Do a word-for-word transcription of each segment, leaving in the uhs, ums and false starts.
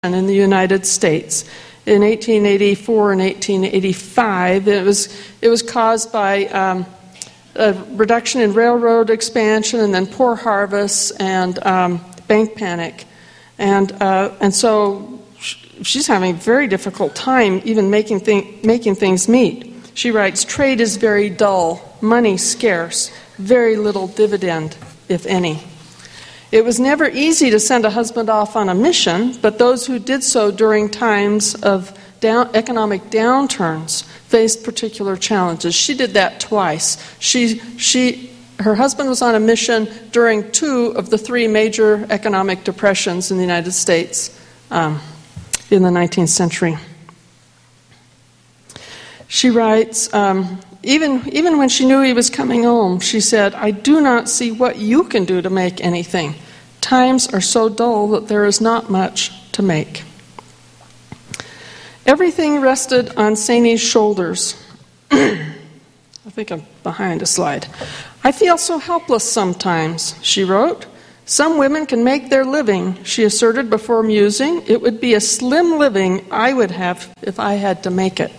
in the United States. In eighteen eighty-four and eighteen eighty-five, it was it was caused by um, a reduction in railroad expansion and then poor harvests and um, bank panic, and uh, and so she's having a very difficult time even making th- making things meet. She writes, "Trade is very dull, money scarce, very little dividend, if any. It was never easy to send a husband off on a mission, but those who did so during times of down, economic downturns faced particular challenges." She did that twice. She, she, her husband was on a mission during two of the three major economic depressions in the United States um, in the nineteenth century. She writes, um, Even, even when she knew he was coming home, she said, "I do not see what you can do to make anything. Times are so dull that there is not much to make." Everything rested on Saini's shoulders. I think I'm behind a slide. "I feel so helpless sometimes," she wrote. "Some women can make their living," she asserted before musing. "It would be a slim living I would have if I had to make it."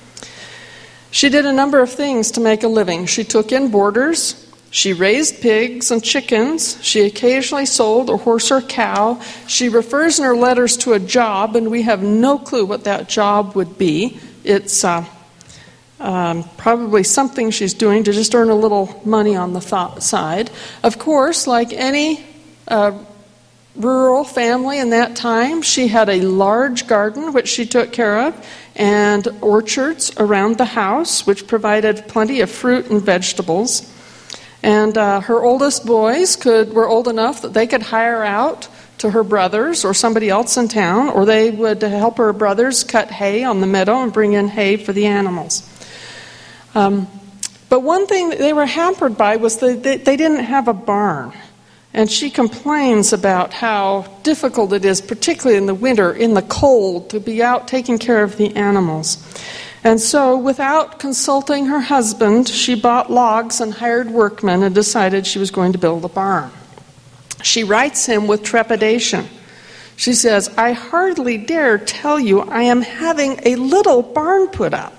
She did a number of things to make a living. She took in boarders. She raised pigs and chickens. She occasionally sold a horse or cow. She refers in her letters to a job, and we have no clue what that job would be. It's uh, um, probably something she's doing to just earn a little money on the th- side. Of course, like any uh, rural family in that time, she had a large garden which she took care of, and orchards around the house, which provided plenty of fruit and vegetables. And uh, her oldest boys could were old enough that they could hire out to her brothers or somebody else in town, or they would help her brothers cut hay on the meadow and bring in hay for the animals. Um, but one thing that they were hampered by was that they, they didn't have a barn. And she complains about how difficult it is, particularly in the winter, in the cold, to be out taking care of the animals. And so, without consulting her husband, she bought logs and hired workmen and decided she was going to build a barn. She writes him with trepidation. She says, "I hardly dare tell you I am having a little barn put up.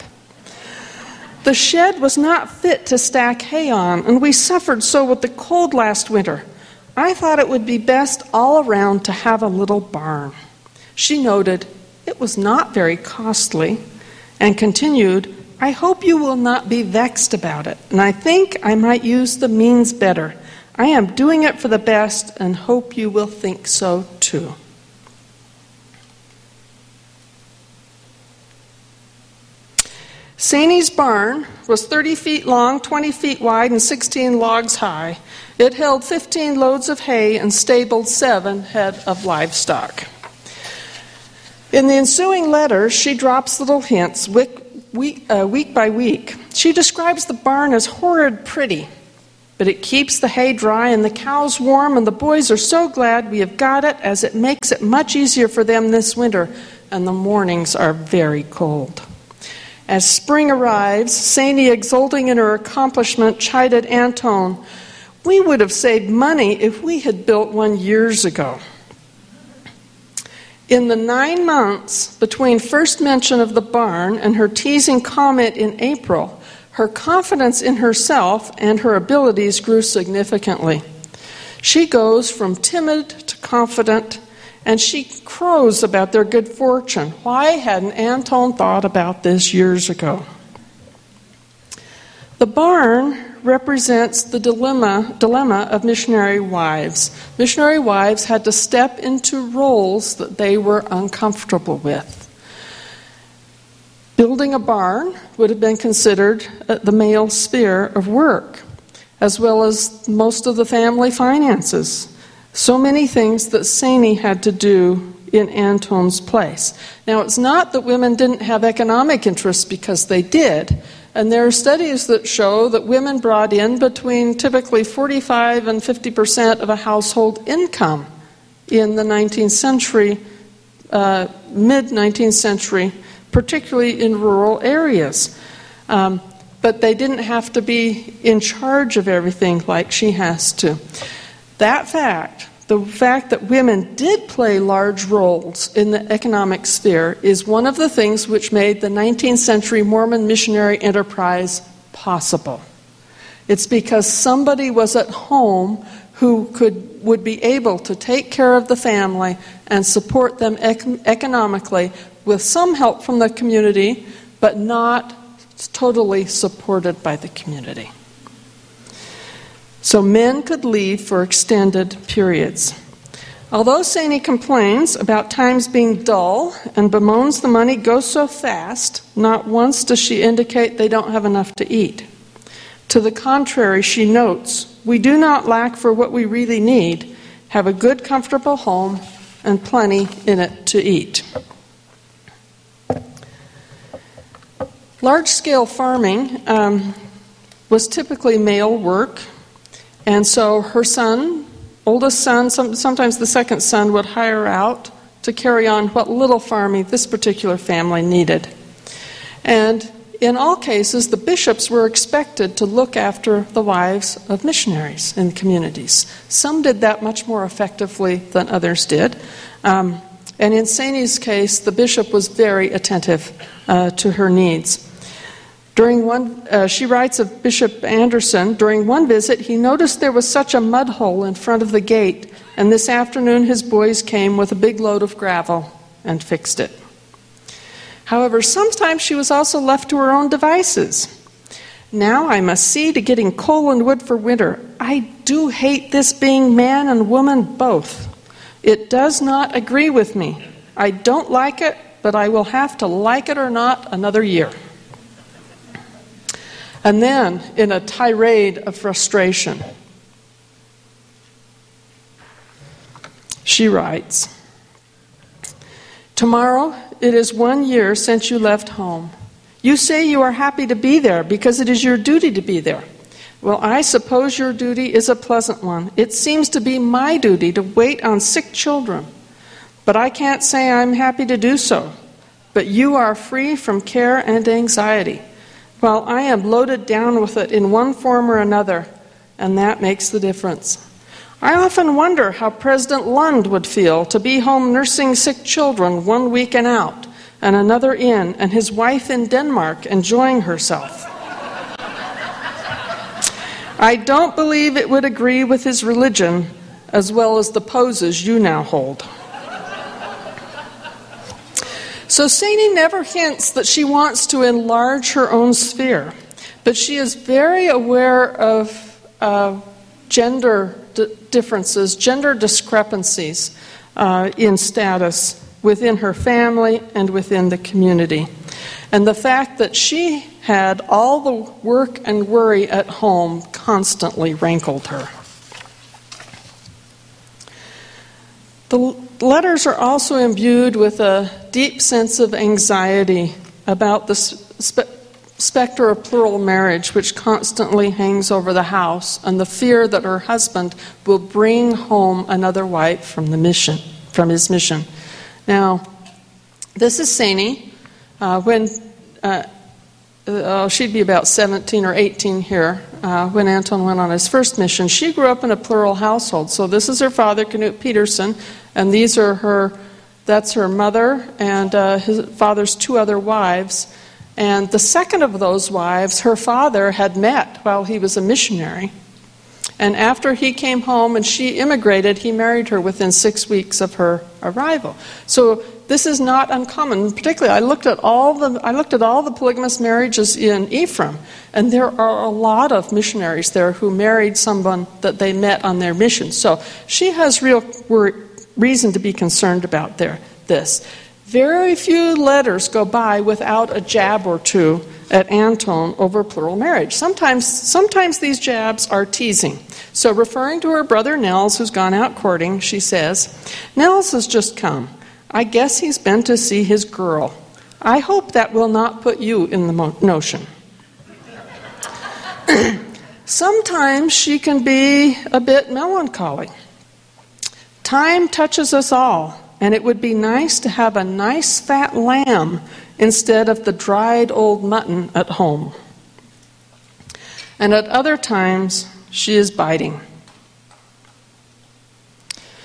The shed was not fit to stack hay on, and we suffered so with the cold last winter. I thought it would be best all around to have a little barn." She noted it was not very costly and continued, "I hope you will not be vexed about it, and I think I might use the means better. I am doing it for the best and hope you will think so too." Saini's barn was thirty feet long, twenty feet wide, and sixteen logs high. It held fifteen loads of hay and stabled seven head of livestock. In the ensuing letters, she drops little hints week, week, uh, week by week. She describes the barn as horrid pretty, but it keeps the hay dry and the cows warm, and the boys are so glad we have got it, as it makes it much easier for them this winter, and the mornings are very cold. As spring arrives, Saini, exulting in her accomplishment, chided Antone, "We would have saved money if we had built one years ago." In the nine months between first mention of the barn and her teasing comment in April, her confidence in herself and her abilities grew significantly. She goes from timid to confident, and she crows about their good fortune. Why hadn't Antone thought about this years ago? The barn represents the dilemma, dilemma of missionary wives. Missionary wives had to step into roles that they were uncomfortable with. Building a barn would have been considered the male sphere of work, as well as most of the family finances. So many things that Saini had to do in Antone's place. Now, it's not that women didn't have economic interests, because they did. And there are studies that show that women brought in between typically forty-five and fifty percent of a household income in the nineteenth century, uh, mid-nineteenth century, particularly in rural areas. Um, but they didn't have to be in charge of everything like she has to. That fact the fact that women did play large roles in the economic sphere is one of the things which made the nineteenth century Mormon missionary enterprise possible. It's because somebody was at home who could would be able to take care of the family and support them ec- economically with some help from the community, but not totally supported by the community. So men could leave for extended periods. Although Saney complains about times being dull and bemoans the money goes so fast, not once does she indicate they don't have enough to eat. To the contrary, she notes, "We do not lack for what we really need, have a good, comfortable home, and plenty in it to eat." Large-scale farming um, was typically male work, and so her son, oldest son, some, sometimes the second son, would hire out to carry on what little farming this particular family needed. And in all cases, the bishops were expected to look after the wives of missionaries in communities. Some did that much more effectively than others did. Um, and in Saney's case, the bishop was very attentive uh, to her needs. During one, uh, she writes of Bishop Anderson, during one visit, he noticed there was such a mud hole in front of the gate, and this afternoon his boys came with a big load of gravel and fixed it. However, sometimes she was also left to her own devices. "Now I must see to getting coal and wood for winter. I do hate this being man and woman both. It does not agree with me. I don't like it, but I will have to like it or not another year." And then, in a tirade of frustration, she writes, "Tomorrow it is one year since you left home. You say you are happy to be there because it is your duty to be there. Well, I suppose your duty is a pleasant one. It seems to be my duty to wait on sick children. But I can't say I'm happy to do so. But you are free from care and anxiety, while I am loaded down with it in one form or another, and that makes the difference. I often wonder how President Lund would feel to be home nursing sick children one weekend out and another in, and his wife in Denmark enjoying herself. I don't believe it would agree with his religion as well as the poses you now hold." So Saney never hints that she wants to enlarge her own sphere, but she is very aware of uh, gender d- differences, gender discrepancies uh, in status within her family and within the community. And the fact that she had all the work and worry at home constantly rankled her. The letters are also imbued with a deep sense of anxiety about the spe- specter of plural marriage, which constantly hangs over the house, and the fear that her husband will bring home another wife from the mission, from his mission. Now, this is Saney. Uh, when uh, oh, she'd be about seventeen or eighteen here uh, when Anton went on his first mission. She grew up in a plural household. So this is her father, Knut Peterson, and these are her. That's her mother and uh, his father's two other wives. And the second of those wives, her father had met while he was a missionary. And after he came home and she immigrated, he married her within six weeks of her arrival. So this is not uncommon. Particularly, I looked at all the I looked at all the polygamous marriages in Ephraim, and there are a lot of missionaries there who married someone that they met on their mission. So she has real worry, reason to be concerned about there, this. Very few letters go by without a jab or two at Anton over plural marriage. Sometimes, sometimes these jabs are teasing. So referring to her brother Nels, who's gone out courting, she says, "Nels has just come. I guess he's been to see his girl. I hope that will not put you in the mo- notion." Sometimes she can be a bit melancholy. "Time touches us all, and it would be nice to have a nice fat lamb instead of the dried old mutton at home." And at other times, she is biting.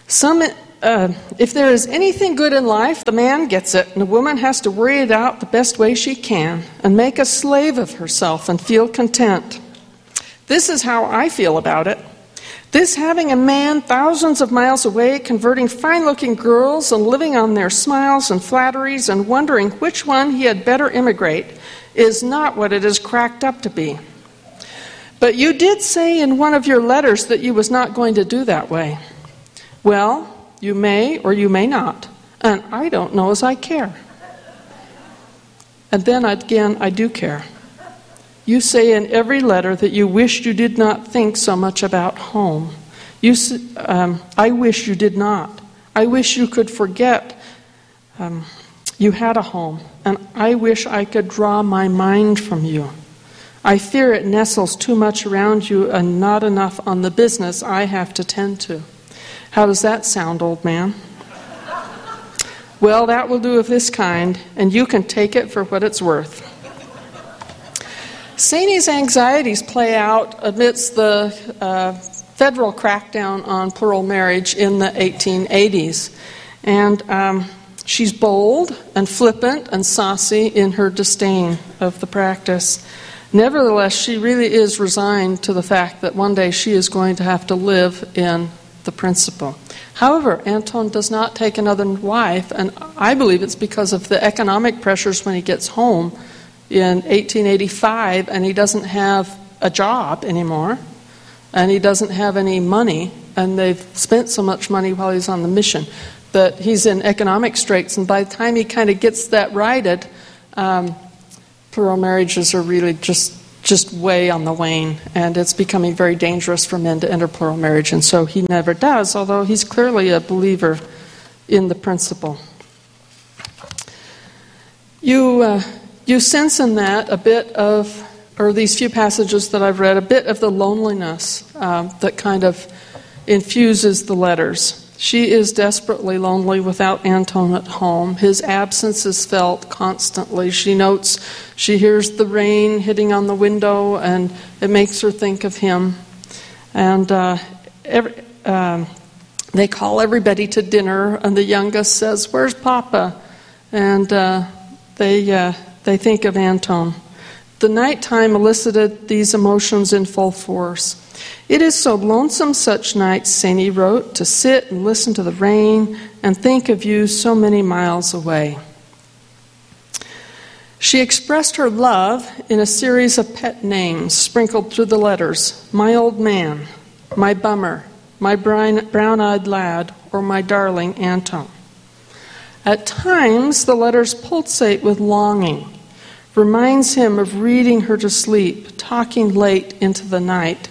Some, uh, if there is anything good in life, the man gets it, and the woman has to worry it out the best way she can and make a slave of herself and feel content. This is how I feel about it. This having a man thousands of miles away, converting fine-looking girls and living on their smiles and flatteries and wondering which one he had better immigrate, is not what it is cracked up to be. But you did say in one of your letters that you was not going to do that way. Well, you may or you may not, and I don't know as I care. And then again, I do care. You say in every letter that you wished you did not think so much about home. You, um, I wish you did not. I wish you could forget um, you had a home, and I wish I could draw my mind from you. I fear it nestles too much around you and not enough on the business I have to tend to. How does that sound, old man? Well, that will do of this kind, and you can take it for what it's worth. Saney's anxieties play out amidst the uh, federal crackdown on plural marriage in the eighteen eighties. And um, she's bold and flippant and saucy in her disdain of the practice. Nevertheless, she really is resigned to the fact that one day she is going to have to live in the principle. However, Anton does not take another wife, and I believe it's because of the economic pressures when he gets home in eighteen eighty-five, and he doesn't have a job anymore, and he doesn't have any money, and they've spent so much money while he's on the mission that he's in economic straits, and by the time he kind of gets that righted, um, plural marriages are really just just way on the wane, and it's becoming very dangerous for men to enter plural marriage, and so he never does, although he's clearly a believer in the principle. You uh, you sense in that a bit of, or these few passages that I've read, a bit of the loneliness um, that kind of infuses the letters. She is desperately lonely without Anton at home. His absence is felt constantly. She notes, she hears the rain hitting on the window, and it makes her think of him. And uh, every, um, they call everybody to dinner, and the youngest says, "Where's Papa?" And uh, they uh, they think of Anton. The nighttime elicited these emotions in full force. "It is so lonesome such nights," Saney wrote, "to sit and listen to the rain and think of you so many miles away." She expressed her love in a series of pet names sprinkled through the letters: my old man, my bummer, my brown-eyed lad, or my darling Anton. At times, the letters pulsate with longing, reminds him of reading her to sleep, talking late into the night.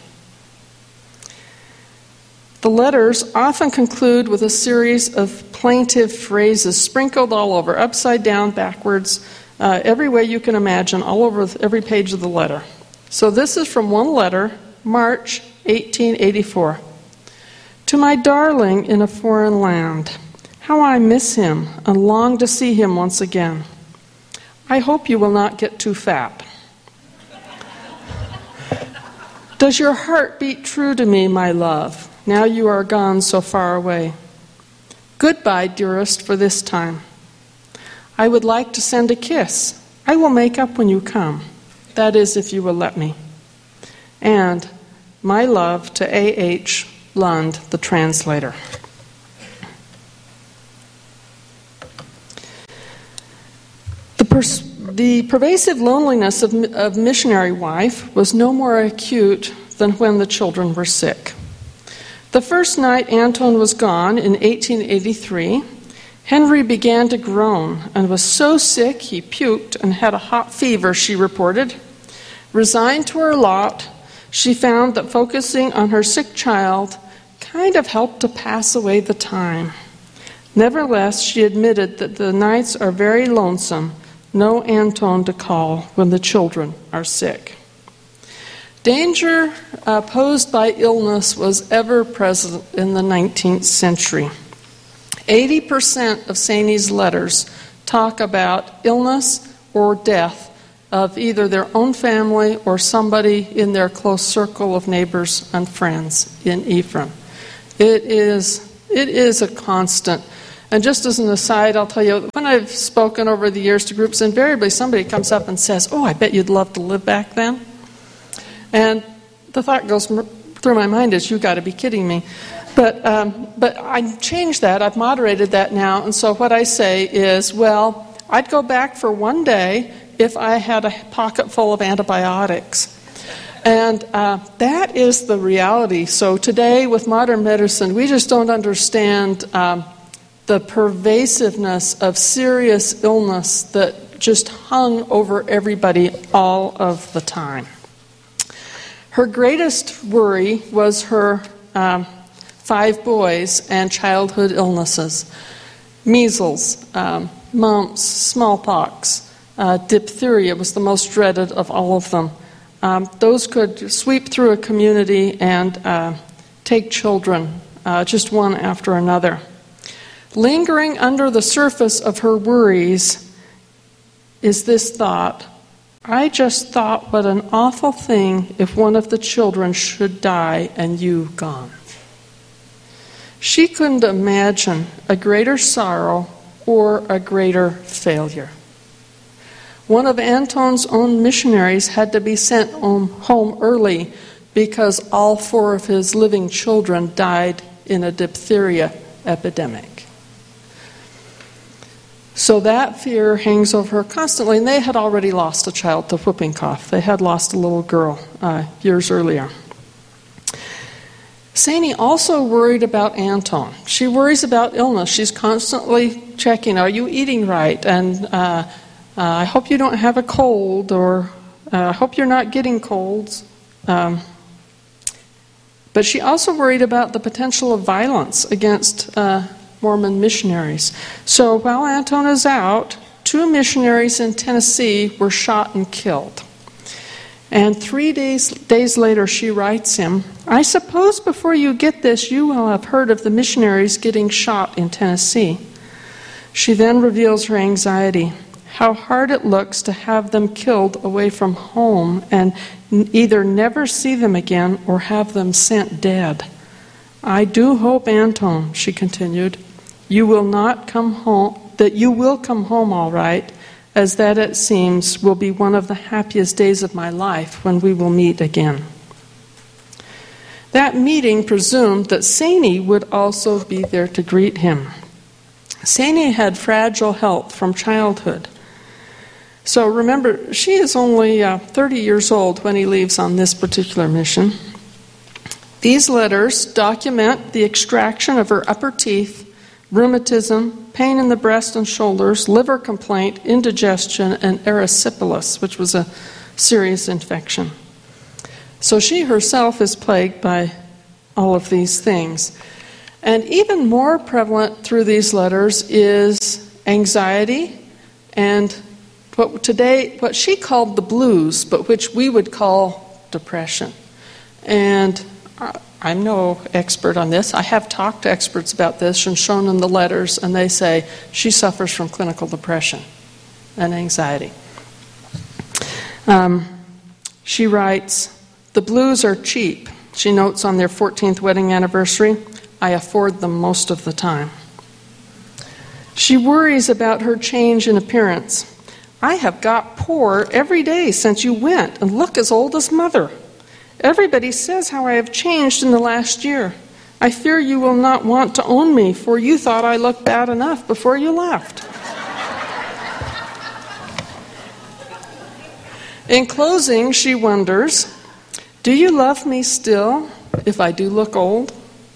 The letters often conclude with a series of plaintive phrases sprinkled all over, upside down, backwards, uh, every way you can imagine, all over every page of the letter. So this is from one letter, March eighteen eighty-four. "To my darling in a foreign land, how I miss him and long to see him once again. I hope you will not get too fat. Does your heart beat true to me, my love, now you are gone so far away? Goodbye, dearest, for this time. I would like to send a kiss. I will make up when you come. That is, if you will let me. And my love to A H Lund, the translator." The, pers- the pervasive loneliness of, of missionary wife was no more acute than when the children were sick. The first night Anton was gone in eighteen eighty-three, Henry began to groan and was so sick he puked and had a hot fever, she reported. Resigned to her lot, she found that focusing on her sick child kind of helped to pass away the time. Nevertheless, she admitted that the nights are very lonesome, no Anton to call when the children are sick. Danger uh, posed by illness was ever present in the nineteenth century. eighty percent of Saney's letters talk about illness or death of either their own family or somebody in their close circle of neighbors and friends in Ephraim. It is It is a constant. And just as an aside, I'll tell you, when I've spoken over the years to groups, invariably somebody comes up and says, oh, I bet you'd love to live back then. And the thought goes through my mind is, you got to be kidding me. But um, but I changed that. I've moderated that now. And so what I say is, well, I'd go back for one day if I had a pocket full of antibiotics. And uh, that is the reality. So today with modern medicine, we just don't understand um, the pervasiveness of serious illness that just hung over everybody all of the time. Her greatest worry was her um, five boys and childhood illnesses. Measles, um, mumps, smallpox, uh, diphtheria was the most dreaded of all of them. Um, those could sweep through a community and uh, take children, uh, just one after another. Lingering under the surface of her worries is this thought, I just thought what an awful thing if one of the children should die and you gone. She couldn't imagine a greater sorrow or a greater failure. One of Anton's own missionaries had to be sent home early because all four of his living children died in a diphtheria epidemic. So that fear hangs over her constantly, and they had already lost a child to whooping cough. They had lost a little girl uh, years earlier. Saini also worried about Anton. She worries about illness. She's constantly checking, are you eating right? And uh, uh, I hope you don't have a cold, or uh, I hope you're not getting colds. Um, but she also worried about the potential of violence against uh, Mormon missionaries. So while Anton is out, two missionaries in Tennessee were shot and killed. And three days, days later, she writes him, I suppose before you get this, you will have heard of the missionaries getting shot in Tennessee. She then reveals her anxiety, how hard it looks to have them killed away from home and either never see them again or have them sent dead. I do hope, Anton, she continued, you will not come home, that you will come home all right, as that, it seems, will be one of the happiest days of my life when we will meet again. That meeting presumed that Saini would also be there to greet him. Saini had fragile health from childhood. So remember, she is only uh, thirty years old when he leaves on this particular mission. These letters document the extraction of her upper teeth, rheumatism, pain in the breast and shoulders, liver complaint, indigestion, and erysipelas, which was a serious infection. So she herself is plagued by all of these things. And even more prevalent through these letters is anxiety and what today, what she called the blues, but which we would call depression. And I'm no expert on this. I have talked to experts about this and shown them the letters, and they say she suffers from clinical depression and anxiety. Um, she writes, the blues are cheap. She notes on their fourteenth wedding anniversary, I afford them most of the time. She worries about her change in appearance. I have got poor every day since you went and look as old as mother. Everybody says how I have changed in the last year. I fear you will not want to own me, for you thought I looked bad enough before you left. In closing, she wonders, do you love me still if I do look old?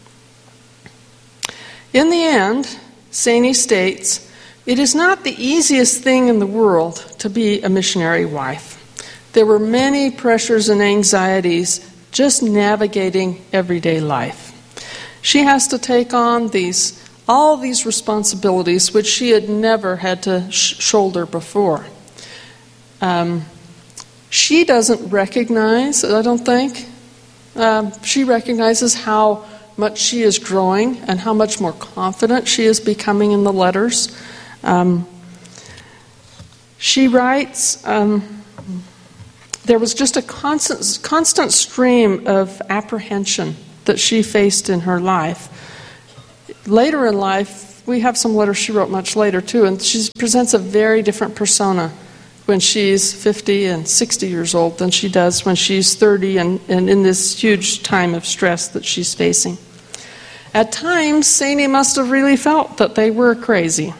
In the end, Saini states, it is not the easiest thing in the world to be a missionary wife. There were many pressures and anxieties just navigating everyday life. She has to take on these, all these responsibilities which she had never had to sh- shoulder before. Um, she doesn't recognize, I don't think, um, she recognizes how much she is growing and how much more confident she is becoming in the letters. Um, she writes, um, there was just a constant, constant stream of apprehension that she faced in her life. later in life, we have some letters she wrote much later too, and she presents a very different persona when she's fifty and sixty years old than she does when she's thirty and, and in this huge time of stress that she's facing. At times, Saini must have really felt that they were crazy.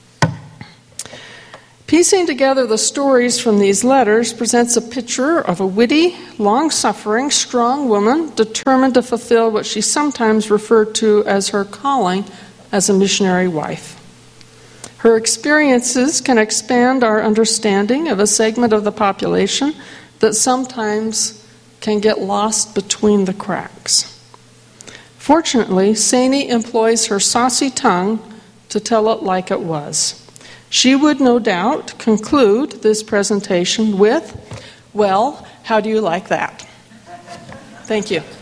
Piecing together the stories from these letters presents a picture of a witty, long-suffering, strong woman determined to fulfill what she sometimes referred to as her calling as a missionary wife. Her experiences can expand our understanding of a segment of the population that sometimes can get lost between the cracks. Fortunately, Saini employs her saucy tongue to tell it like it was. She would no doubt conclude this presentation with, "Well, how do you like that?" Thank you.